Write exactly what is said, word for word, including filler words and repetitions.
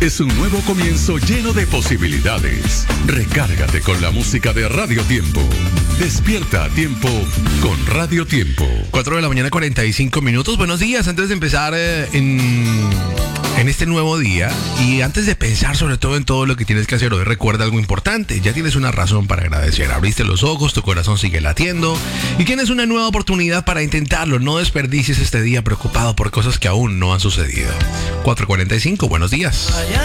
es un nuevo comienzo lleno de posibilidades. Recárgate con la música de Radio Tiempo. Despierta a tiempo con Radio Tiempo. cuatro de la mañana, cuarenta y cinco minutos. Buenos días. Antes de empezar eh, en, en este nuevo día y antes de pensar sobre todo en todo lo que tienes que hacer hoy, recuerda algo importante. Ya tienes una razón para agradecer. Abriste los ojos, tu corazón sigue latiendo y tienes una nueva oportunidad para intentarlo. No desperdicies este día preocupado por cosas que aún no han sucedido. cuatro cuarenta y cinco, buenos días.